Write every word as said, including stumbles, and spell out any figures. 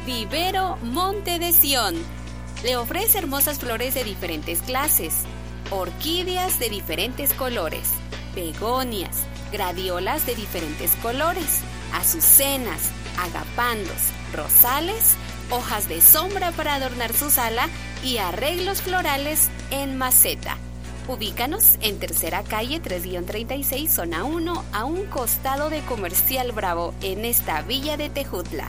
Vivero Monte de Sión. Le ofrece hermosas flores de diferentes clases, orquídeas de diferentes colores, begonias, gladiolas de diferentes colores, azucenas, agapandos, rosales, hojas de sombra para adornar su sala y arreglos florales en maceta. Ubícanos en Tercera Calle tres treinta y seis, Zona uno, a un costado de Comercial Bravo, en esta villa de Tejutla.